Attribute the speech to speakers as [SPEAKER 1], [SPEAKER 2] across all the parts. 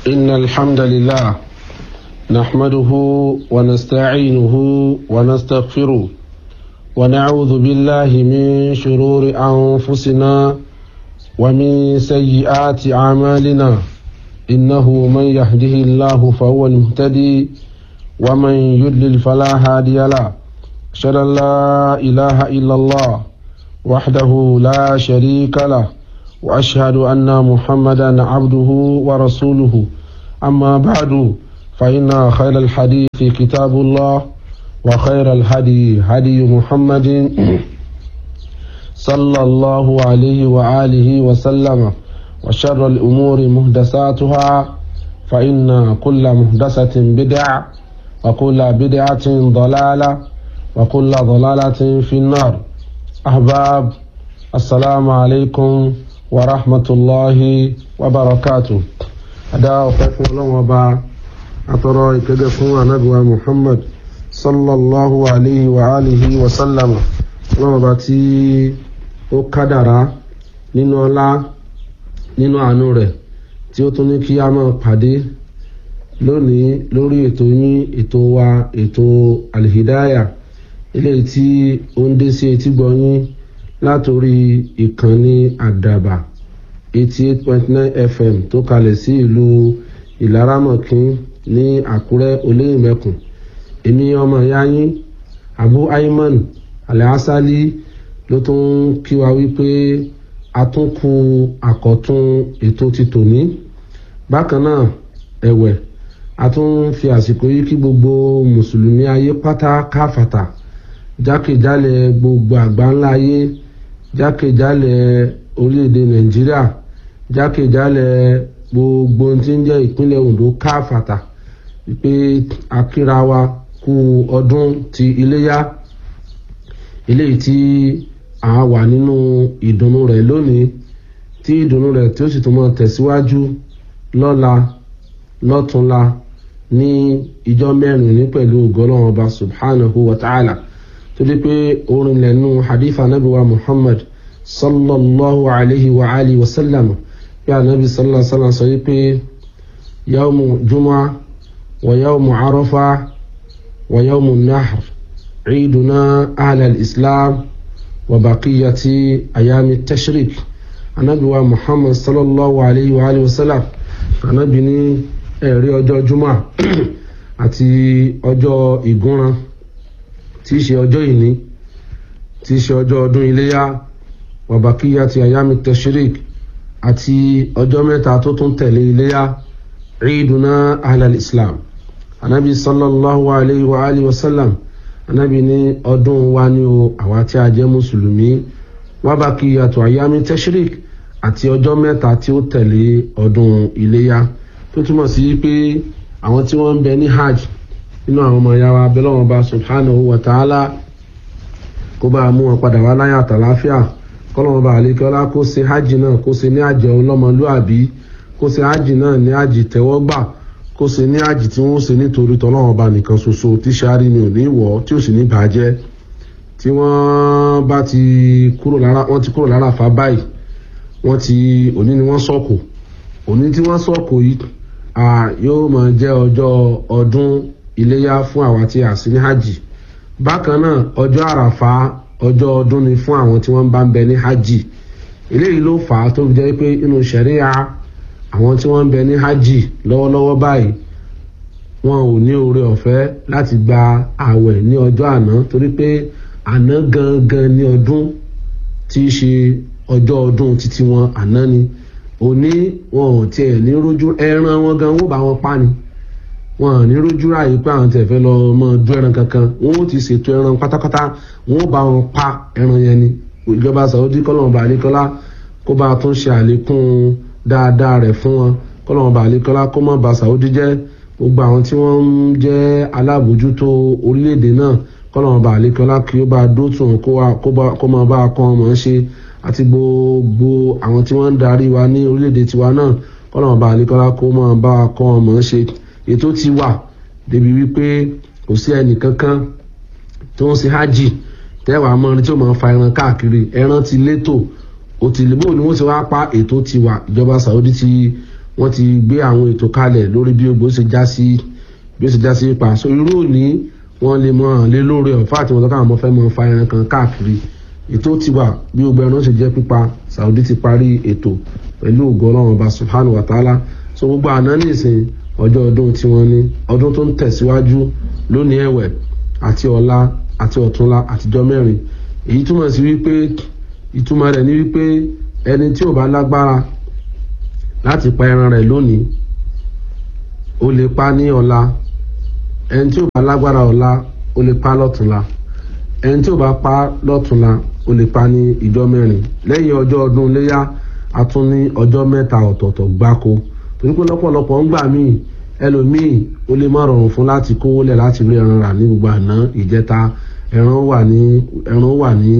[SPEAKER 1] إن الحمد لله نحمده ونستعينه ونستغفره ونعوذ بالله من شرور أنفسنا ومن سيئات أعمالنا إنه من يهده الله فهو المهتدي ومن يضلل فلا هادي له أشهد أن لا إله إلا الله وحده لا شريك له وأشهد أن محمدا عبده ورسوله أما بعد فإن خير الحديث كتاب الله وخير الهدي هدي محمد صلى الله عليه وآله وسلم وشر الأمور محدثاتها فإن كل محدثة بدعة وكل بدعة ضلالة وكل ضلالة في النار. أحباب السلام عليكم ورحمة الله وبركاته. أدعو فيكم الله وبا أترى كدفون نبوة محمد صلى الله عليه وآله وسلم وبا تي وقدر nínú ọlá nínú àánú rẹ̀ tí ó tún ní kí a máa pàdé lónìí lórí ètò yín ètò wa ètò Al-Hidayah eléyìí tí ó ń dé sí etí gbọ́ yín látòrí ìkànnì àdàbà 88.9 FM tó kalẹ̀ sí ìlú Ìlaramọ̀kín ní Àkúrẹ́ Olóyìnmẹ́kùn. Èmi ọmọ ìyá yín Abu Ayman Al-Asali ló tún kí wa wípé atúnkù àkọ́tún ètò ti tòní. Bákan náà ẹ̀wẹ̀ a tún fi àsìkò yìí kí gbogbo mùsùlùmí ayé pátá káfàtà jákèjálẹ̀ gbogbo àgbáńlá ayé jákèjálẹ̀ orílẹ̀-èdè Nàìjíríà jákèjálẹ̀ gbogbo tí ń jẹ́ ìpínlẹ̀ Ondo káfàtà wípé akíra wa kú ọdún ti iléyá eléyìí tí a wà nínú ìdùnnú rẹ̀ lónìí tí ìdùnnú rẹ̀ tí ó sì tún máa tẹ̀síwájú lọ́la lọ́túnla ní ìjọ mẹ́rin ní pẹ̀lú ògo Ọlọ́run Ọba subhanahu wa ta'ala torí pé orin lẹ́nu hadith anabi wa Muhammad sallallahu alayhi wa alihi wa sallam bí anabi sallallahu alayhi wa sallam sọ wípé yawmu jumu'ah wa yawmu arafah wa yawmu nahr ciiduna ahla al-islam wa baqiyati ayami tashrik. Anabi wa Muhammad sallallahu alayhi wa alihi wa sallam anabi ní ẹ̀rí ọjọ́ jumu'ah àti ọjọ́ ìgúnran tí í ṣe ọjọ́ ìní tí í ṣe ọjọ́ ọdún iléyá wa baqiyati ayami tashrik àti ọjọ́ mẹ́ta tó tún tẹ̀lé iléyá ciiduna ahlal islam. Anabi sallallahu alayhi wa alihi wa sallam anabi ní ọdún wa ní o àwa tí a jẹ́ mùsùlùmí wa baqiyatu ayami tashrik àti ọjọ́ mẹ́ta tí ó tẹ̀lé ọdún iléyá tó túmọ̀ sí pé àwọn tí wọ́n ń bẹ ní hajj nínú àwọn ọmọ ìyá wa abẹ́lọ́wọ́n bá subhanahu wa ta'ala kó bá mú wọn padà wá láyé àtàláfíà kọ́lọ́wọ́n bá àlékọ́lá kó ṣe hajj náà kó ṣe ní àjẹ́ ọlọ́mọlúàbí kó ṣe hajj náà ní hajj tẹ́wọ́gbà kó ṣe ní hajj tí wọ́n ṣe nítorí tọ́lọ́wọ́n bá nìkan ṣoṣo tí sáré ni ò ní wọ̀ tí ò sì ní bàjẹ́ tí wọ́n bá ti kúrò lára fa báyìí òní ni wọ́n sọ̀kò òní tí wọ́n sọ̀kò yìí yóò máa jẹ́ ọjọ́ ọdún iléyá fún àwa tí a sí ní hajj. Bákan náà ọjọ́ àràfà ọjọ́ ọdún ni fún àwọn tí wọ́n bá ń bẹ ní hajj. Eléyìí ló fà á tó fi jẹ́ pé inú ṣẹ̀ríà àwọn tí wọ́n ń bẹ ní hajj lọ́wọ́lọ́wọ́ báyìí wọn ò ní oore ọ̀fẹ́ láti gba ààwẹ̀ ní ọjọ́ àná torí pé àná gangan ní ọdún tí í ṣe ọjọ́ ọdún títí wọn àná ni. Òní wọn ò tiẹ̀ ní rójú ẹran wọn gan wọ́n bá wọn pa ni wọn ò ní rójú ráàyè pé àwọn tẹ̀ fẹ́ lọ mọ ju ẹran kankan wọn ò ti ṣètò ẹran pátápátá wọn ò bá wọn pa ẹran yẹn ni. Ìjọba Saudi kọ́lọ́mọba àlékọ́lá kó bá tún ṣe àlékún dáadáa rẹ̀ fún wọn kọ́lọ́mọba àlékọ́lá kó má ba Saudi jẹ́ gbogbo àwọn tí wọ́n ń jẹ́ alábòjútó orílẹ̀-èdè náà kọ́lọ́mọba àlékọ́lá kí ó bá dótùn kó má bá kọ́ ọmọ ṣe àti gbogbo àwọn tí wọ́n ń darí wa ní orílẹ̀-èdè tiwa náà kọ́lọ́mọba àlékọ́lá kó má bá kọ́ ọmọ ṣe. Ètò ti wà débi wípé kò sí ẹnì kankan tó ń ṣe hajj tẹ́wàá mọ́rin tí ó máa fa ẹran káàkiri ẹran ti létò ó ti lè bóun ni wọ́n ti wá pa ètò ti wà ìjọba Saudi tí wọ́n ti gbé àwọn ètò kalẹ̀ lórí bí ogbó ṣe já sí pa. So irú òní wọ́n lè mọ lé lórí ọ̀fà àti wọn tó káwọn ọmọ fẹ́ mọ fa ẹran kan káàkiri. Ètò ti wà bí gbogbo ẹran ṣe jẹ́ pípa. Saudi ti parí ètò pẹ̀lú ògo Ọlọ́run Ọba subhanahu wa ta'ala. So gbogbo àná nìsín ọjọ́ ọdún tí wọ́n ní ọdún tó ń tẹ̀síwájú lónìí ẹ̀wẹ̀ àti ọ̀la àti ọ̀túnla àtijọ́ mẹ́rin. Èyí túmọ̀ sí wípé ìtumọ̀ rẹ̀ ní wípé ẹni tí ò bá lágbára láti pa ẹran rẹ̀ lónìí ó lè pa ní ọ̀la, ẹni tí ò bá lágbára ọ̀la ó lè pa lọ́túnla, ẹni tí ò bá pa lọ́túnla ó lè pa ní ìjọ́ mẹ́rin. Lẹ́yìn ọjọ́ ọdún Iléyá a tún ní ọjọ́ mẹ́ta ọ̀tọ̀ọ̀tọ̀ gbáko. Torí pé lọ́pọ̀lọpọ̀ ń gbà míì ẹlòmíì ó lè má rọrùn fún láti kówó lẹ̀ láti rí ẹran rà ní gbogbo àná ìjẹta. Ẹran wà ní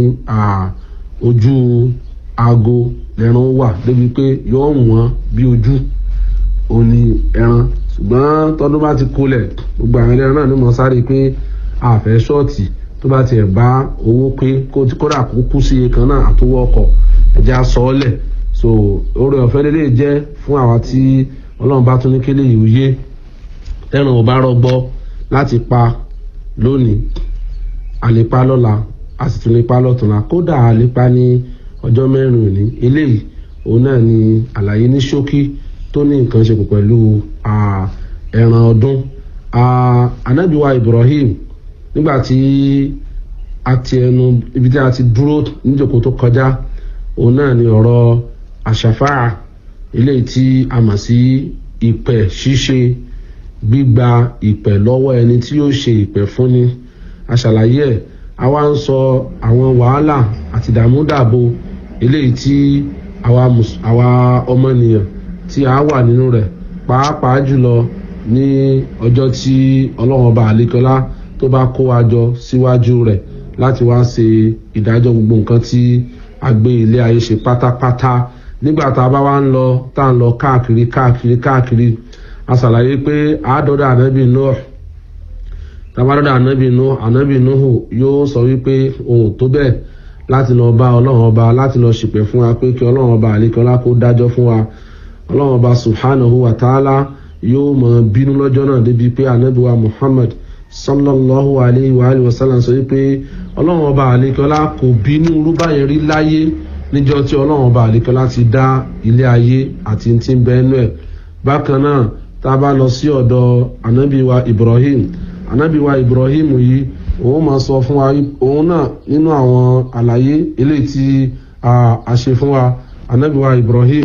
[SPEAKER 1] ojú aago lẹ́ran wà débi pé yóò wọ́n bí ojú òní ẹran. Ṣùgbọ́n tọdún bá ti kólẹ̀ gbogbo àwọn ẹran náà ní mọ̀ sáré pé àfẹ́ ṣọ́ọ̀tì tó bá tiẹ̀ bá owó pé kódà kó kú sí kan náà àtúwọ́ ọkọ̀ ẹ̀já sọ́ọ́lẹ̀. So oore ọ̀fẹ́ lélẹ̀ jẹ́ fún àwa tí Ọlọ́run bá tún ní kélé ìwúyé tẹ́ran ò bá rọgbọ láti pa lónìí, a lè pa lọ́la, a sì tún lè pa lọ́tùnla, kódà a lè pa ní ọjọ́ mẹ́rin òní. Eléyìí òun náà ni àlàyé ní ṣókí tó ní nǹkan ṣe pẹ̀lú ẹran ọdún. Ànábì wa Ibrahim nígbàtí a ti ẹnu ibi tí a ti dúró níjòkó tó kọjá òun náà ni ọ̀rọ̀ àṣàfáà eléyìí tí a mọ̀ sí ìpẹ̀ ṣíṣe, gbígba ìpẹ̀ lọ́wọ́ ẹni tí yóò ṣe ìpẹ̀ fúnni. A ṣàlàyé ẹ̀, a wá ń sọ àwọn wàhálà àti dàmúdàbò eléyìí tí àwa ọmọnìyàn tí a wà nínú rẹ̀, pàápàá jùlọ ní ọjọ́ tí Ọlọ́run Ọba àlékọ́lá tó bá kó wa jọ síwájú rẹ̀ láti wá ṣe ìdájọ́ gbogbo nǹkan tí a gbé ilé ayé ṣe pátápátá. Nígbà tá a bá wá ń lọ tá à ń lọ káàkiri a ṣàlàyé pé àádọ́dọ̀ ànábì Nuh, tàbádọ́dọ̀ ànábì Nuhu yóò sọ wípé ohun tó bẹ́ẹ̀ láti lọ bá Ọlọ́run Ọba láti lọ ṣìpẹ̀ fún wa pé kí Ọlọ́run Ọba àlékọ́lá kó dájọ́ fún wa. Ọlọ́run Ọba subhanahu wa ta'ala yóò mọ bínú lọ́jọ́ náà débi pé ànábì wa Muhammad sallallahu alayhi wa sallam sọ wípé Ọlọ́run Ọba àlékọ́lá kò bínú rúbáyẹn rí láyé níjọ́ tí Ọlọ́run Ọba àlékọ́lá ti dá ilé ayé àti tí ń bẹ nínú ẹ̀. Bákan náà tá a bá lọ sí ọ̀dọ̀ ànábì wa Ibrahim yìí òun máa sọ fún wa òun náà nínú àwọn àlàyé eléyìí tí a ṣe fún wa. Ànábì wa Ibrahim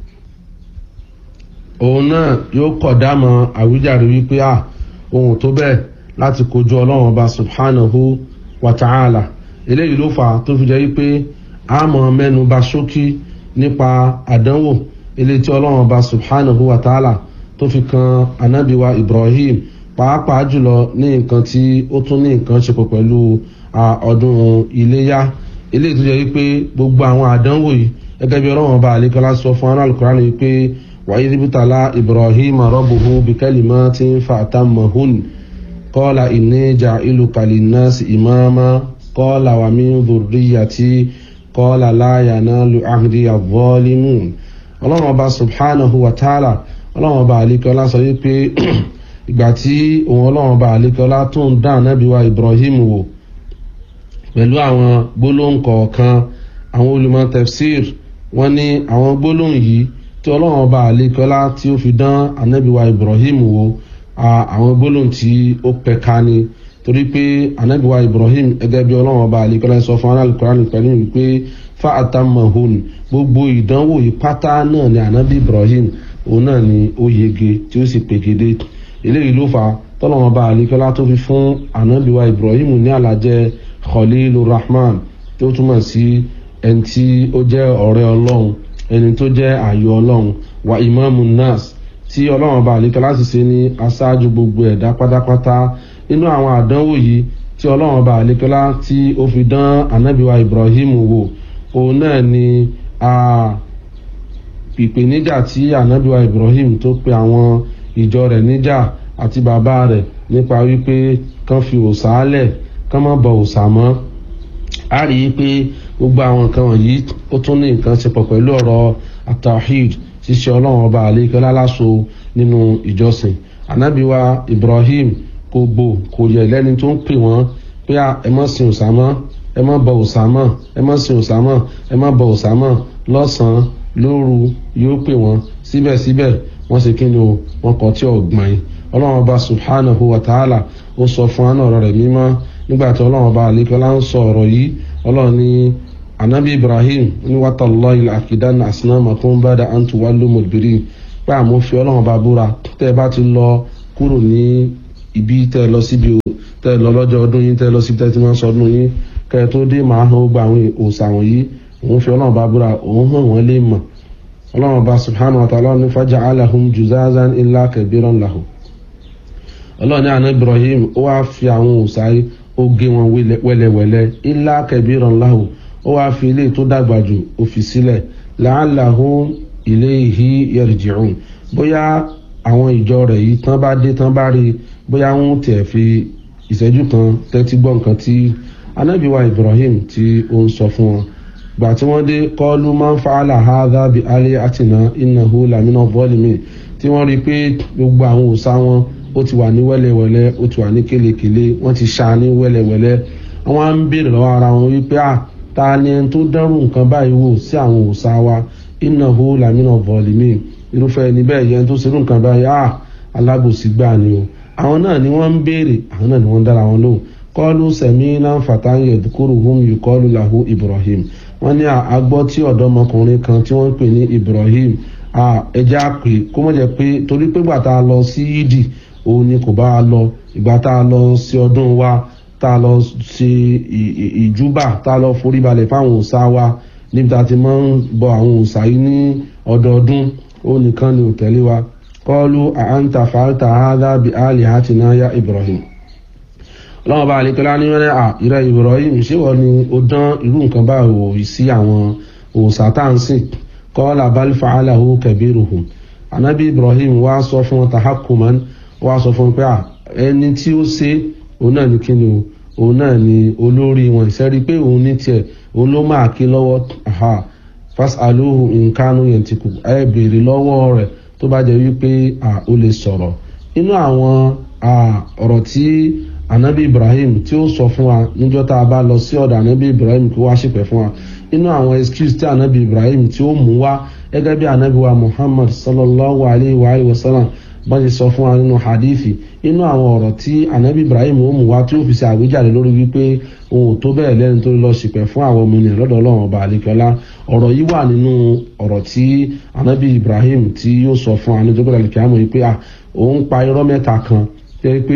[SPEAKER 1] òun náà yóò kọ̀dámọ̀ àwíjàre wípé ohun tó bẹ́ẹ̀ láti kojú Ọlọ́run Ọba subhanahu wa ta'ala. Eléyìí ló fà tó fi jẹ́ wípé a mọ̀ mẹ́nu bà ṣókí nípa àdánwò eléyìí tí Ọlọ́run Ọba subhanahu wa ta'ala tó fi kan ànábì wa Ibrahim, pàápàá jùlọ ní nǹkan tí ó tún ní nǹkan ṣe pọ̀ pẹ̀lú ọdún Iléyá. Eléyìí tó jẹ́ wípé gbogbo àwọn àdánwò yìí gẹ́gẹ́ bí Ọlọ́run Ọba àlékọ́lá sọ fún Al-Qur'an wípé wa idh ibtala Ibrahima rabbuhu bikalimatin fa'tammahun qala inni ja'iluka linnasi imama qala wa min dhurriyyati qala la yanalu ahdi adh-dhalimun. Ọlọ́run Ọba subhanahu wa ta'ala, Ọlọ́run Ọba àlékọ́lá sọ wípé ìgbà tí òun Ọlọ́run Ọba àlékọ́lá tó ń dá ànábì wa Ibrahim wò pẹ̀lú àwọn gbólóhùn kọ̀ọ̀kan, àwọn olùmọ̀ tafsir wọ́n ní àwọn gbólóhùn yìí tí Ọlọ́run Ọba àlékọ́lá tí ó fi dán ànábì wa Ibrahim wò, àwọn gbólóhùn tí ó pẹ̀ka ni. Torí pé ànábì wa Ibrahim gẹ́gẹ́ bí Ọlọ́run Ọba àlékọ́lá sọ fún Al-Qur'an pẹ̀lú wípé fa'atammahun, gbogbo ìdánwò yìí pátá náà ni ànábì Ibrahim òun náà ni ó yege tí ó sì pegedé. Eléyìí ló fà tọ́lọ́run Ọba àlékọ́lá tó fi fún ànábì wa Ibrahim ní àlàjẹ́ Khalilur Rahman, tó túmọ̀ sí ẹni tí ó jẹ́ ọ̀rẹ́ Ọlọ́run, ẹni tó jẹ́ ààyò Ọlọ́run, wa imamun nas, tí Ọlọ́run Ọba àlékọ́lá sì ṣe ní aṣáájú gbogbo ẹ̀dá pátápátá. Nínú àwọn àdánwò yìí tí Ọlọ́run Ọba àlékọ́lá tí ó fi dán ànábì wa Ibrahim wò, òun náà ni ìpèníjà tí ànábì wa Ibrahim tó pe àwọn ìjọ rẹ̀ níjà àti bàbá rẹ̀ nípa wípé kán fi òòṣà lẹ̀, kán má bọ òòṣà mọ́. A rí i pé gbogbo àwọn nǹkan wọ̀nyí ó tún ní nǹkan ṣe pọ̀ pẹ̀lú ọ̀rọ̀ at-tawhid, ṣíṣe ọlọ́run ọba àlékọ́lá láṣọ nínú ìjọsìn. ànábì wa Ibrahim kò gbò kò yẹ lẹ́ni tó ń pè wọ́n pé ẹ má sìn òòṣà mọ́, ẹ má bọ òòṣà mọ́, ẹ má sìn òòṣà mọ́, ẹ má bọ òòṣà mọ́. lọ́sàn-án lóru yóò pè wọ́n, síbẹ̀síbẹ̀ wọ́n ṣe kí ni o, wọ́n kọ̀ tí ọ̀gbọ̀n yìí. ọlọ́run ọba subhanahu wa ta'ala ó sọ fún àná ọ̀rọ̀ rẹ̀ mímọ́ nígbà tí ọlọ́run ọba àlékọ́lá ń sọ ọ̀rọ̀ yìí. ọlọ́run ní anabi Ibrahim ní watallahi al-akidanna asnamakum ba'da an tuwallu mudbirin, pé àmọ́ fi ọlọ́run ọba búra tẹ́ ẹ bá ti lọ kúrò ní ibi tẹ́ ẹ lọ síbi tẹ́ ẹ lọ lọ́jọ́ ọdún yín, tẹ́ ẹ lọ síbi tẹ́ ẹ ti máa ń sọdún yín, kẹ́ ẹ tó dé màá hàn ó gba àwọn òòṣà wọ̀nyí. òun fi ọlọ́run ọba búra, òun hàn wọ́n lè mọ̀. ọlọ́run ọba subhanahu wa ta'ala ní faja'alahum juzazan illa kabiran lahu. ọlọ́run ní àná Ibrahim ó wá fi àwọn òòṣà yìí ó gé wọn wẹ́lẹ́wẹ́lẹ́ illa kabiran lahu, ó wá fi ilé tó dàgbà jù ó fi sílẹ̀ la'allahum ilayhi yarji'un, bóyá àwọn ìjọ rẹ̀ yìí tán bá dé tán bá rí, bóyá wọn tiẹ̀ fi ìṣẹ́jú kan tẹ́tí gbọ́ nǹkan tí ànábì wa Ibrahim tí ó ń sọ fún wọn. gbà tí wọ́n dé qalu man fa'ala hadha bi alihatina innahu lamina zalimin, tí wọ́n rí pé gbogbo àwọn òòṣà wọn ó ti wà ní wẹ́lẹ́wẹ́lẹ́, ó ti wà ní kélekèlé, wọ́n ti ṣá ní wẹ́lẹ́wẹ́lẹ́. wọ́n á ń béèrè lọ́wọ́ ara wọn wípé ta ni ẹni tó dẹ́rù nǹkan báyìí wò sí àwọn òòṣà wa, innahu lamina zalimin, irúfẹ́ ẹni bẹ́ẹ̀ yẹn tó ṣerú nǹkan báyìí alábòsí gbà ni o. àwọn náà ni wọ́n ń béèrè, àwọn náà ni wọ́n ń dára wọn lóhùn. qalu sami'na fatan yadhkuruhum yuqalu lahu Ibrahim, wọ́n ní àgbọ́ tí ọ̀dọ́mọkùnrin kan tí wọ́n ń pè ní Ibrahim, ẹja pé kó mọ̀ jẹ́ pé torí pé gbà tá a lọ sí yídì òun ni kò bá a lọ, ìgbà tá a lọ sí ọdún wa, tá a lọ ṣe ìjúbà, tá a lọ forí balẹ̀ fáwọn òòṣà wa níbi tá a ti máa ń bọ àwọn òòṣà yìí ní ọdọọdún, ó nìkan ni ò tẹ̀lé wa. qalu a'anta fa'alta hadha bi alihatina ya Ibrahim. ọlọ́run bá àlékọ́lá ní wọ́n ìrẹ́ Ibrahim, ṣé wọ́n ni ó dán irú nǹkan báyìí wò sí àwọn òòṣà tá à ń sìn? qala bal fa'alahu kabiruhum. ànábì Ibrahim wá sọ fún wọn tahakkuman, wá sọ fún wọn pé ẹni tí ó ṣe òun náà ní kíni o, òun náà ní olórí wọn. ìṣẹ́rí pé òun ní tiẹ̀ òun ló máa kí lọ́wọ́. fas'aluhu in kanu yantiku, ẹ béèrè lọ́wọ́ rẹ̀ tó bá jẹ́ wípé ó lè sọ̀rọ̀. inú àwọn ọ̀rọ̀ tí anabi Ibrahim tí ó sọ fún wa níjọ́ tá a bá lọ sí ọ̀dọ̀ anabi Ibrahim kí wá ṣìpẹ̀ fún wa, inú àwọn excuse tí anabi Ibrahim tí ó mú wá gẹ́gẹ́ bí anabi wa Muhammad sallallahu alayhi wa sallam bá ṣe sọ fún wa nínú hadithi, inú àwọn ọ̀rọ̀ tí anabi Ibrahim ó mú wá tí ó fi ṣe àwíjàre lórí wípé òun tó bẹ́ẹ̀ lẹ́nu tó lọ ṣìpẹ̀ fún àwọn ọmọ ènìyàn lọ́dọ̀ Ọlọ́run ọba àlekọ́lá. ọ̀rọ̀ yìí wà nínú ọ̀rọ̀ tí anabi Ibrahim tí yóò sọ fún wa níjọ́ gbọ́dọ̀ kíámọ̀ wípé òun pa irọ́ mẹ́ta kan tẹ́ pé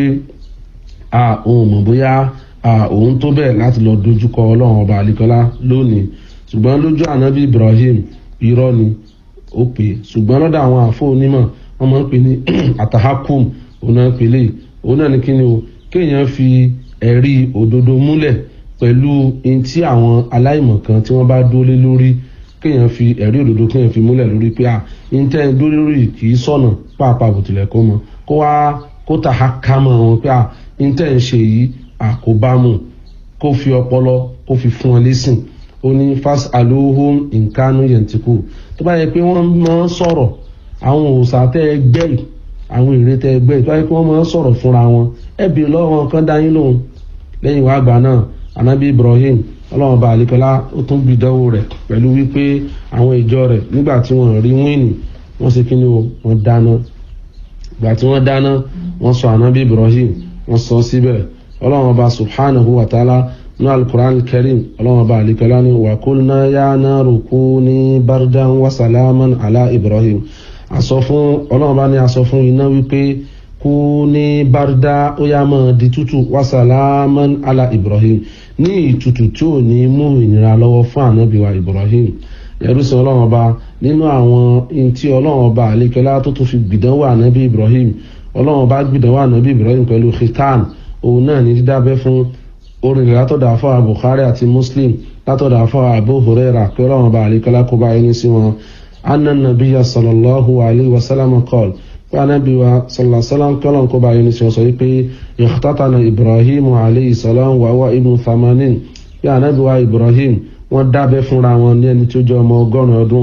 [SPEAKER 1] òun mọ̀ bóyá òun tó bẹ́ẹ̀ láti lọ dojúkọ Ọlọ́run ọba àlekọ́lá lónìí, ṣùgbọ́n lójú anabi Ibrahim irọ́ ni ó pè, ṣùgbọ́n lọ́dọ̀ àwọn àfọ onímọ̀ wọ́n máa ń pè ní atahakum. òun náà pè lè òun náà ní kíni o, kéèyàn fi ẹ̀rí òdodo múlẹ̀ pẹ̀lú in tí àwọn aláìmọ̀ kan tí wọ́n bá dólé lórí, kéèyàn fi ẹ̀rí òdodo kéèyàn fi múlẹ̀ lórí pé in tẹ́ ń dólé lórí kì í sọ̀nà pàápàá bùtìlẹ̀ kó mọ kó tahakamọ̀ wọn pé in tẹ́ ń ṣe yìí àkóbámu, kó fi ọpọlọ kó fi fún wọn lésìn. ó ní fas'aluhum in kanu yantiku, tó bá yẹ pé wọ́n máa ń sọ̀rọ̀, àwọn òòṣà tẹ́ ẹ gbẹ́ yìí, àwọn ère tẹ́ ẹ gbẹ́ yìí, tó bá yẹ pé wọ́n máa ń sọ̀rọ̀ fúnra wọn, ẹ bèèrè lọ́wọ́ wọn kán dá yín lóhùn. lẹ́yìn wá àgbà náà anabi Ibrahim ọlọ́run bá àlekọ́lá ó tún gbìdánwò rẹ̀ pẹ̀lú wípé àwọn ìjọ rẹ̀ nígbà tí wọ́n rí wíìnì wọ́n ṣe kíni o, wọ́n dáná. ìgbà tí wọ́n dáná wọ́n sọ anabi Ibrahim wọ́n sọ síbẹ̀. ọlọ́run bá subhanahu wa ta'ala ní al-Qur'an al-Karim ọlọ́run bá àlekọ́lá ní wa qulna ya naru kuni bardan wa salaman ala Ibrahim. ọlọ́run bá ní àsọ fún iná wípé kuni barda ó yá máa di tútù wa salaman ala Ibrahim, ní ìtutù tí ò ní mú ìnira lọ́wọ́ fún ànábì wa Ibrahim. ẹrúsìn ọlọ́run ọba nínú àwọn tí ọlọ́run ọba àlékẹ́lá tó tún fi gbìdánwò ànábì Ibrahim, ọlọ́run ọba gbìdánwò ànábì Ibrahim pẹ̀lú khitan, òun náà ní dídábẹ́ fún orin látọ̀dọ̀ àfọwà Bukhari àti Muslim látọ̀dọ̀ àfọwà Abu Huraira pé ọlọ́run ọba àlékẹ́lá kó bá ẹni sí wọn. anna nabiyya sallallahu alayhi wa sallam qala, pé ànábì wa sallallahu alayhi wa sallam kọ́lọ́n kó bá ẹni sí wọn sọ wípé ikhtatana Ibrahim alayhi salam wa huwa ibnu 80, pé ànábì wa Ibrahim wọ́n dábẹ́ fúnra wọn ní ẹni tí ó jẹ́ ọmọ 100 ọdún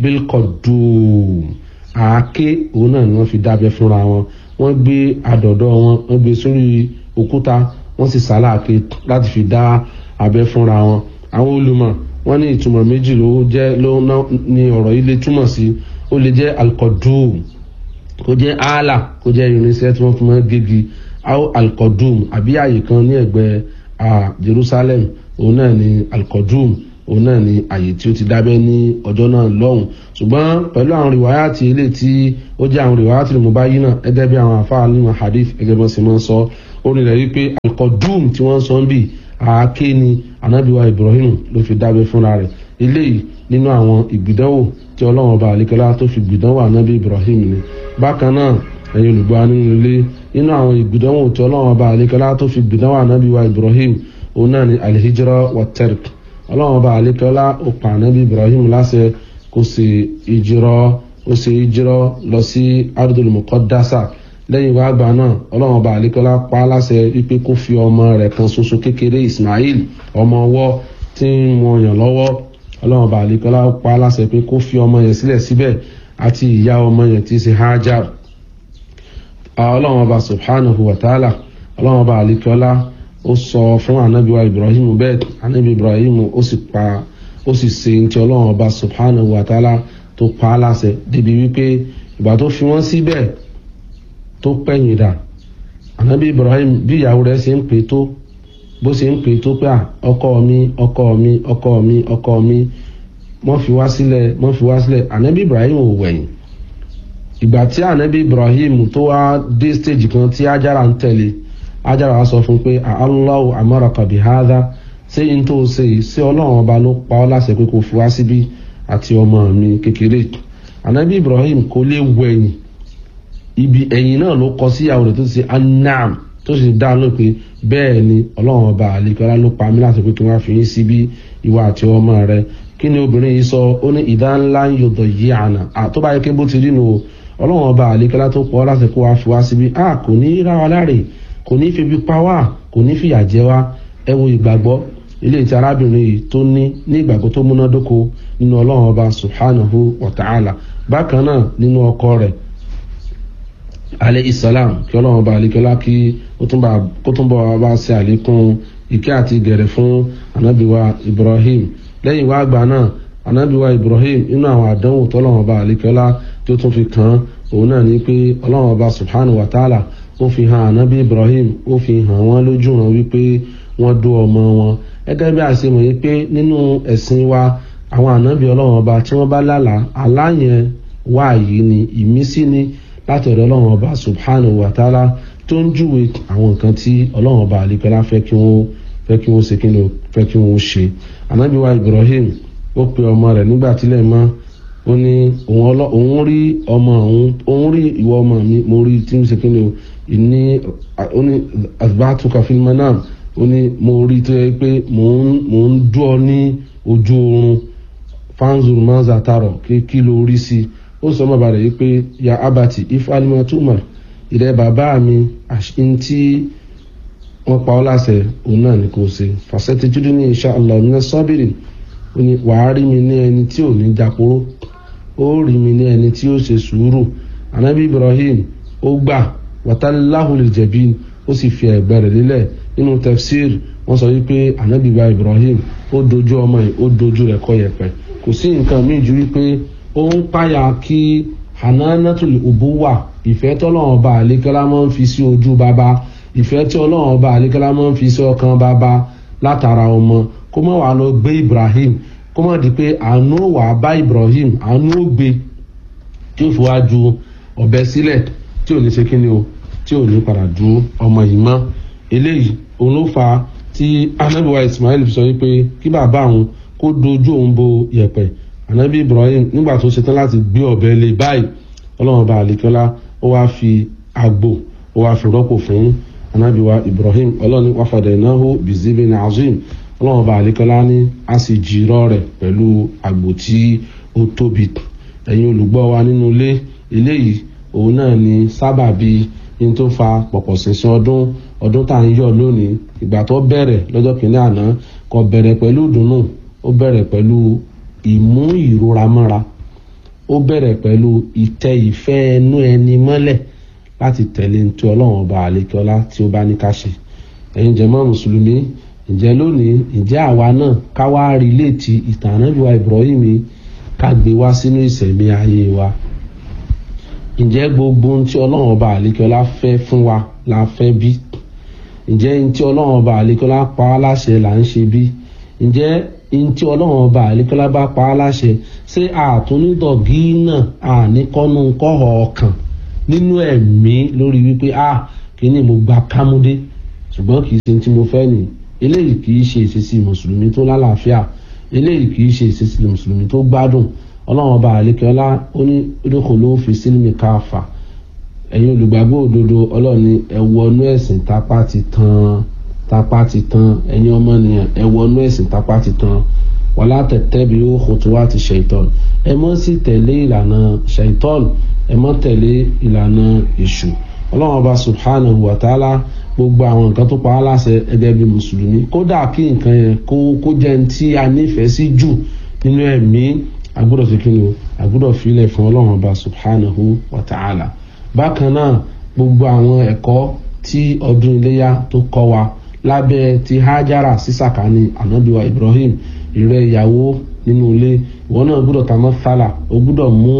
[SPEAKER 1] bilqaddum àáké òun náà ni wọ́n fi dábẹ́ fúnra wọn. Wọ́n gbé àdọ̀dọ̀ wọn wọ́n gbé sórí òkúta wọ́n sì sàláàké láti fi dá abẹ́ fúnra wọn. Àwọn olùmọ̀ wọ́n ní ìtumọ̀ méjì ló ní ọ̀rọ̀ yìí lè túmọ̀ sí. Ó lè jẹ́ alqaddum kó jẹ́ ààlà kó jẹ́ irinṣẹ́ tí wọ́n fi máa gégi alqaddum àbí àyè kan ní ẹ̀gbẹ́ Jerusalem òun náà ni alqaddum òun náà ni àyè tí ó ti dábẹ́ ní ọjọ́ náà lọ́hùn. Ṣùgbọ́n pẹ̀lú àwọn rìwáyàtì ilé tí ó jẹ́ àwọn rìwáyàtì mubayyina gẹ́gẹ́ bí àwọn àfáà nínú hadith gẹ́gẹ́ bí wọ́n sì máa ń sọ orin rẹ̀ wípé alqaddum tí wọ́n sọ ń bì àáké ni Ànábì wa Ibrahim ló fi dábẹ́ fúnra rẹ̀. Eléyìí nínú àwọn ìgbìdánwò tí Ọlọ́run ọba àlékẹ́lá tó fi gbìdánwò Ànábì Ibrahim ni. Bákan náà ẹ̀yin olùgbọ́ nínú ilé nínú àwọn ìgbìdánwò tí Ọlọ́run ọba àlékẹ́lá tó fi gbìdánwò Ànábì wa Ibrahim òun náà ni alhijra wa tark. Ọlọ́run ọba àlékẹ́lá ó pa Ànábì Ibrahim láṣẹ kó ṣe ìjírọ́ lọ sí ardul muqaddasa. Lẹ́yìn wá gbà náà Ọlọ́run ọba àlékẹ́lá pa á láṣẹ wípé kó fi ọmọ rẹ̀ kan ṣoṣo kékeré Ismail ọmọ ọwọ́ tí ń mú ọyàn lọ́wọ́. Ọlọ́run ọba àlékẹ́lá pa á láṣẹ pé kó fi ọmọ yẹn sílẹ̀ síbẹ̀ àti ìyá ọmọ yẹn tí í ṣe Hajar. Ọlọ́run ọba subhanahu wa ta'ala Ọlọ́run ọba àlékẹ́lá ó sọ fún Ànábì wa Ibrahim bẹ́ẹ̀ Ànábì Ibrahim ó sì ṣe ní ti Ọlọ́run ọba subhanahu wa ta'ala tó pa á láṣẹ débi wípé ìgbà tó fi wọ́n síbẹ̀ tó pẹ̀yìn dà Ànábì Ibrahim bí ìyàwó rẹ̀ ṣe ń pè tó bó ṣe ń pè tó pé ọkọ mi ọkọ mi ọkọ mi ọkọ mi wọ́n fi wá sílẹ̀ Ànábì Ibrahim ò wẹ̀yìn. Ìgbà tí Ànábì Ibrahim tó wá dé stage kan tí Ájára ń tẹ̀lé Ájára wá sọ fún pé Allahu amaraka bi hadha ṣé in tó ṣe ṣé Ọlọ́run ọba ló pa ọ́ láṣẹ pé kó fi wá síbí àti ọmọ mi kékeré. Ànábì Ibrahim kò lè wẹ̀yìn ibi ẹ̀yìn náà ló kọ sí ìyàwó rẹ̀ tó ṣe anam tó sì dá lóò pé bẹ́ẹ̀ ni Ọlọ́run ọba àlekọ́lá ló pa mí láti pé kí wọ́n fi yín síbí ìwà àti ọmọ rẹ̀. Kí ni obìnrin yìí sọ? Ó ní ìdá ńlá ń yọ̀dọ̀ yí àná tó bá yẹ kí bó ti rí nu o Ọlọ́run ọba àlekọ́lá tó pọ̀ láti kó wa fi wá síbí kò ní rá wa láre kò ní fi bí pa wá kò ní fìyà jẹ wá. Ẹ wo ìgbàgbọ́ ilé tí arábìnrin yìí tó ní ìgbàgbọ́ tó múnádóko nínú Ọlọ́run ọba subhanahu wa ta'ala. Bákan náà nínú ọkọ rẹ̀ alayhi salam kí Ọlọ́run ọba àlekọ́lá kí ó túnbọ̀ bá ṣe àlékún ìkẹ́ àti ìgẹ̀rẹ̀ fún Ànábì wa Ibrahim. Lẹ́yìn wá àgbà náà Ànábì wa Ibrahim inú àwọn àdánwò tọ́lọ́run ọba àlekọ́lá tó tún fi kàn òun náà ni pé Ọlọ́run ọba subhanahu wa ta'ala ó fi hàn Ànábì Ibrahim ó fi hàn wọ́n lójú wọn wípé wọ́n dó ọmọ wọn. Gẹ́gẹ́ bí a ṣe mọ̀ yí pé nínú ẹ̀sìn wa àwọn ànábì Ọlọ́run ọba tí wọ́n bá lálàá àlá yẹn wáàyí ni ìmísí ni láti ọ̀dọ̀ Ọlọ́run ọba subhanahu wa ta'ala tó ń júwe àwọn nǹkan tí Ọlọ́run ọba àlekọ́lá fẹ́ kí wọ́n ṣe. Ànábì wa Ibrahim ó pe ọmọ rẹ̀ nígbà tílẹ̀ mọ́ ó ní òun rí ọmọ òun rí ìwọ ọmọ mi mo rí tí ń ṣe kí ni o ìní ó ní asbatuka fil manam ó ní mo rí tó yẹ pé mò ń dú ọ ní ojú oorun fanzur manza taro kí ló rí sí i. Ó sọ mọ́ bàrẹ̀ yìí pé ya abati if'al ma tu'mar ìrẹ́ bàbá mi àṣìntí wọ́n pa ọ́ láṣẹ òun náà ni kò ṣe fasatajiduni insha Allah minas sabirin. Ó ní wàá rí mi ní ẹni tí ò ní jàporó ó rí mi ní ẹni tí ó ṣe sùúrù. Ànábì Ibrahim ó gbà watallahu lil jabin ó sì fi ẹ̀gbẹ́ rẹ̀ lélẹ̀. Nínú tafsir wọ́n sọ wípé Ànábì Ibrahim ó dojú ọmọ yìí ó dojú rẹ̀ kọ yẹ̀pẹ̀. Kò sí nǹkan míì ju wípé ó ń páyà kí hananatul ubuwa ìfẹ́ tí Ọlọ́run ọba àlékẹ́lá máa ń fi sí ojú bàbá ìfẹ́ tí Ọlọ́run ọba àlékẹ́lá máa ń fi sí ọkàn bàbá látara ọmọ kó má wàá lọ gbé Ibrahim kó má di pé àánú wà bá Ibrahim àánú ó gbé tí ó fi wá ju ọ̀bẹ sílẹ̀ tí ò ní ṣe kíni o tí ò ní padà ju ọmọ yìí mọ́. Eléyìí òun ló fà á tí Ànábì wa Ismail sọ wípé kí bàbá òun kó dojú òun bo yẹ̀pẹ̀. Ànábì Ibrahim nígbà tó ṣetán láti gbé ọ̀bẹ lé báyìí Ọlọ́run ọba àlekọ́lá ó wá fi àgbò ó wá fi rọ́pò fún Ànábì wa Ibrahim. Ọlọ́run ní wafadaynahu bizibin azim Ọlọ́run ọba àlekọ́lá ní a sì jìrọ̀ rẹ̀ pẹ̀lú àgbò tí ó tóbi. Ẹ̀yin olùgbọ́ wa nínú ilé eléyìí òun náà ni sábàbí in tó fa pọ̀pọ̀ ṣìnṣìn ọdún tá à ń yọ̀ lónìí. Ìgbà tó bẹ̀rẹ̀ lọ́jọ́ kìíní àná kò bẹ̀rẹ̀ pẹ̀lú ìdùnnú ó bẹ̀rẹ̀ pẹ̀lú ìmú ìrora mọ́ra ó bẹ̀rẹ̀ pẹ̀lú ìtẹ̀ ìfẹ́ ẹnu ẹni mọ́lẹ̀ láti tẹ̀lé tí Ọlọ́run ọba àlékọ́lá tí ó bá ní ká ṣe. ẹ̀yin jàmáà mùsùlùmí, ǹjẹ́ lónìí ǹjẹ́ àwa náà ká wá rìléètì ìtàn Ànábì wa Ibrahim ká gbé wá sínú ìṣẹ̀mí ayé wa? ǹjẹ́ gbogbo ohun tí Ọlọ́run ọba àlékọ́lá fẹ́ fún wa la fẹ́ bí? ǹjẹ́ ohun tí Ọlọ́run ọba àlékọ́lá pa á láṣẹ là ń ṣe bí? ǹjẹ́ ohun tí Ọlọ́run ọba àlékọ́lá bá pa á láṣẹ ṣé àtúndọ̀gí náà àníkọ́nú kọ́họ̀ ọkàn nínú ẹ̀mí lórí wípé kíní mo gba kámúdé ṣùgbọ́n kì í ṣe tí mo fẹ́ nìyí? eléyìí kì í ṣe ìṣesí mùsùlùmí tó lálàáfíà, eléyìí kì í ṣe ìṣesí mùsùlùmí tó gbádùn. Ọlọ́run ọba àlékọ́lá ó ní udkhulu fi sílímì káfà, ẹ̀yin olùgbàgbọ́ òdodo Ọlọ́run ní ẹ wọnú ẹ̀sìn tapá ti tán ẹ̀yin ọmọnìyàn ẹ wọnú ẹ̀sìn tapá ti tán. wala tattabi'u khutuwati shaitan, ẹ má sì tẹ̀lé ìlànà shaitan, ẹ má tẹ̀lé ìlànà èṣù. Ọlọ́run ọba subhanahu wa ta'ala gbogbo àwọn nǹkan tó pa á láṣẹ ẹgbẹ́ bíi mùsùlùmí, kódà kí nǹkan yẹn kó jẹ́ ní tí a nífẹ̀ẹ́ sí jù nínú ẹ̀mí, agbọ́dọ̀ fi kíni o, agbọ́dọ̀ filẹ̀ fún Ọlọ́run ọba subhanahu wa ta'ala. bákan náà gbogbo àwọn ẹ̀kọ́ tí ọdún iléyá tó kọ́ wa lábẹ́ ti Hajara sísàkání Ànábì wa Ibrahim, ìrẹ́ ìyàwó nínú ilé, ìwọ náà gbọ́dọ̀ tamathala, o gbọ́dọ̀ mú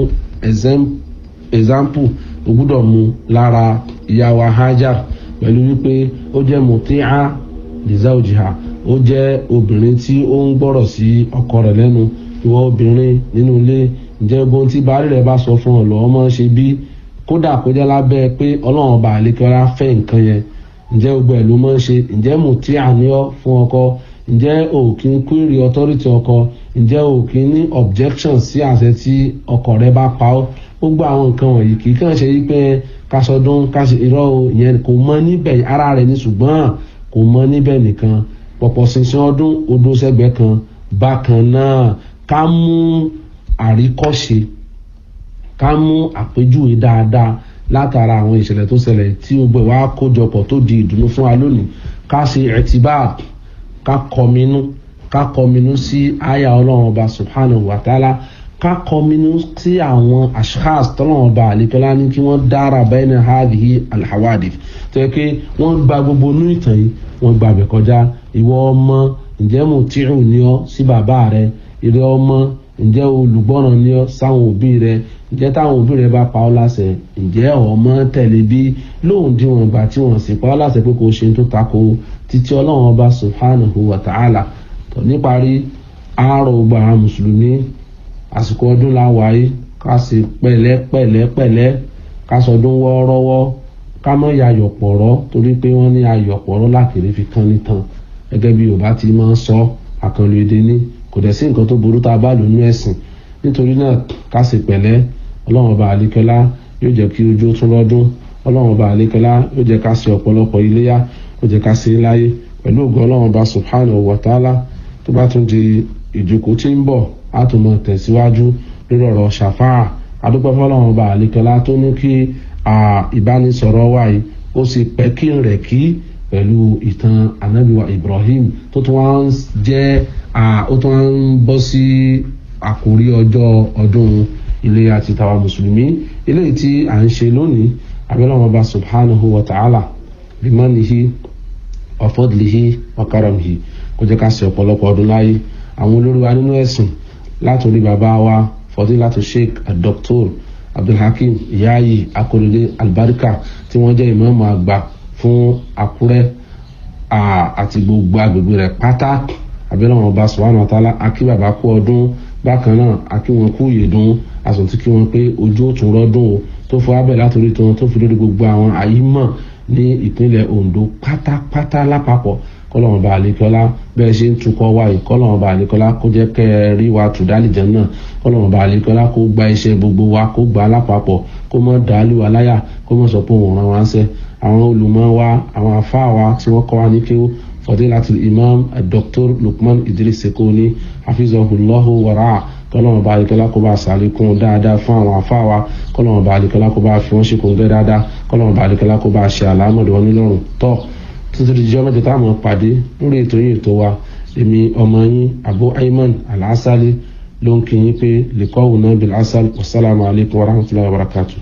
[SPEAKER 1] example, o gbọ́dọ̀ mú lára ìyàwó Hajar pẹ̀lú wípé ó jẹ́ muti'a li zawjiha, ó jẹ́ obìnrin tí ó ń gbọ́rọ̀ sí ọkọ rẹ̀ lẹ́nu. ìwọ obìnrin nínú ilé, ǹjẹ́ gbogbo tí baálé rẹ̀ bá sọ fún ọ lọ́wọ́ máa ń ṣe bí? kódà kó jẹ́ lábẹ́ pé Ọlọ́run ọba àlékọ́lá fẹ́ nǹkan yẹn, ǹjẹ́ gbogbo ẹ̀ ló máa ń ṣe? ǹjẹ́ muti'a ni ọ́ fún ọkọ? ǹjẹ́ o kì í query authority ọkọ? ǹjẹ́ o kì í ní objection sí àṣẹ tí ọkọ rẹ̀ bá pa ọ́? gbogbo àwọn nǹkan wọ̀nyí kì í kàn ṣe wípé kásọdún kásì irọ́ o, ìyẹn kò mọ níbẹ̀, ara rẹ̀ ní, ṣùgbọ́n kò mọ níbẹ̀ nìkan. pọ̀pọ̀ ṣinṣin ọdún odò sẹ́gbẹ́ kan. bákan náà ká mú àríkọ́ṣe, ká mú àpèjúwe dáadáa látara àwọn ìṣẹ̀lẹ̀ tó ṣẹlẹ̀ tí gbogbo wa kójọpọ̀ tó di ìdùnnú fún wa lónìí. ká ṣe ẹ̀tìbá, ká kọminú sí àyà Ọlọ́run ọba subhanahu wa ta'ala, ká kọminú sí àwọn ashkhas tọ́lọ́run ọba àlékọ́lá ní kí wọ́n dára bayna hadhihi alhawadith, tó yẹ pé wọ́n gba gbogbo inú ìtàn yìí, wọ́n gba bẹ̀ kọjá. ìwọ ọmọ, ǹjẹ́ muti'u ni ọ́ sí bàbá rẹ? ìrẹ́ ọmọ, ǹjẹ́ olùgbọ́ràn ni ọ́ sáwọn òbí rẹ? ǹjẹ́ táwọn òbí rẹ bá pa ọ́ láṣẹ, ǹjẹ́ ọmọ tẹ̀lé bí? lóhùn dí wọn gbà tí wọ́n sì pa ọ́ láṣẹ pé kò ṣe tó tako títí Ọlọ́run ọba subhanahu wa ta'ala. níparí, àárọ̀ gbogbo àwọn mùsùlùmí, àsìkò ọdún la wáyé, ká ṣe pẹ̀lẹ́pẹ̀lẹ́, ká sọdún wọ́ọ́rọ́wọ́, ká má yayọ̀ pọ̀rọ́, torí pé wọ́n ní ayọ̀ pọ̀rọ́ lákèrè fi kán nìtàn, gẹ́gẹ́ bí Yorùbá ti máa ń sọ, àkànlò èdè ní, kò dẹ̀ sí nǹkan tó burú tá a bá lò nínú ẹ̀sìn. nítorí náà ká ṣe pẹ̀lẹ́. Ọlọ́run ọba àlékọ́lá yóò jẹ́ kí ojú tún lọ́dún. Ọlọ́run ọba àlékọ́lá yóò jẹ́ ká ṣe ọ̀pọ̀lọpọ̀ iléyá, yóò jẹ́ ká ṣe láyé pẹ̀lú ògo Ọlọ́run ọba subhanahu wa ta'ala. tó bá tún di ìjókòó tí ń bọ̀, á tún máa tẹ̀síwájú lórí ọ̀rọ̀ ṣàfáà. adúpẹ́ fọ́lọ́run ọba àlékọ́lá tó ní kí ìbánisọ̀rọ̀ wa yìí ó sì pẹ́ kí n rẹ̀ kí pẹ̀lú ìtàn Ànábì wa Ibrahim tó tún wá ń jẹ́ ó tún wá ń bọ́ sí àkórí ọjọ́ ọdún iléyá ti tàwa mùsùlùmí, eléyìí tí à ń ṣe lónìí. abẹ́lẹ́wọ̀n ọba subhanahu wa ta'ala bimanihi wa fadlihi wa karamihi kó jẹ́ ká ṣe ọ̀pọ̀lọpọ̀ ọdún láyé. àwọn olórí wa nínú ẹ̀sìn látòrí bàbá wa fadilatu sheikh Dr. Abdulhakeem Yayi Akorede Albarika tí wọ́n jẹ́ ìmáàmù àgbà fún Àkúrẹ́ àti gbogbo agbègbè rẹ̀ pátá. abẹ́lẹ́wọ̀n ọba subhanahu wa ta'ala akí bàbá kú ọdún, bákan náà akí wọn kú ìyèdún, àsùntí kí wọn pé ojú òtún rọ́dún o, tó fọ abẹ́ látòrí tí wọn tó fi lórí gbogbo àwọn àyímọ̀ ní ìpínlẹ̀ Ondo pátápátá lápapọ̀. kọ́lọ́run bá àlékọ́lá bẹ́ẹ̀ ṣe ń tukọ̀ wá yìí, kọ́lọ́run bá àlékọ́lá kó jẹ́ kẹ́ ẹ rí wa tù dálìjẹ́ náà. kọ́lọ́run bá àlékọ́lá kó gba iṣẹ́ gbogbo wa, kó gba lápapọ̀, kó mọ́ dàálù wa láyà, kó mọ́ sọ pé òun ràn wá ń sẹ́. àwọn olùmọ̀ wa, àwọn àfáà wa tí wọ́n kọ́ wa ní kéwú, Fadilatul Imam Dr. Lukman Idris Sekoni hafizahullahu wara'a. kọ́lọ́run bá àlékọ́lá kó bá ṣàlékún dáadáa fún àwọn àfáà wa, kọ́lọ́run bá àlékọ́lá kó bá fi wọ́n ṣe kòńgẹ́ dáadáa, kọ́lọ́run bá àlékọ́lá kó bá ṣe àlámọ̀dé wọn nílọ́rùn tọ́. títí di jọ́ mẹ́jọ táwọn pàdé lórí ètò yìí ètò wa, èmi ọmọ yín Abu Ayman Al-Asali ló ń kí yín pé liqa'una bil asal. Wassalamu alaikum warahmatullahi wabarakatuh.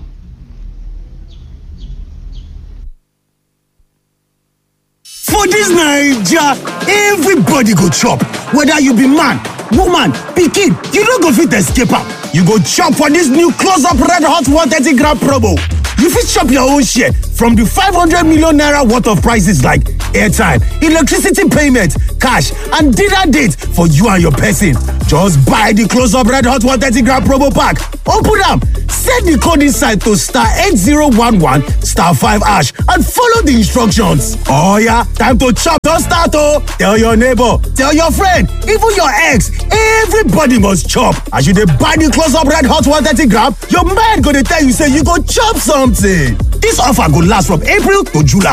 [SPEAKER 2] For this Naija, everybody go chop. Whether you be man, woman, pikin, you no go fit escape am. You go chop for this new close-up red hot 130 gram promo. You fit chop your own share from the 500 million naira worth of prices like airtime, electricity payment, cash, and dinner date for you and your person. Just buy the close-up red hot 130 gram promo pack. Open am, set the code inside to *8011 *5# and follow the instructions. Oh yeah, time to chop don start oh! Tell your neighbor, tell your friend, even your ex, everybody must chop. As you dey buy the close-up red hot 130 gram, your mind go dey tell you say you go chop something. This offer go last from April to July.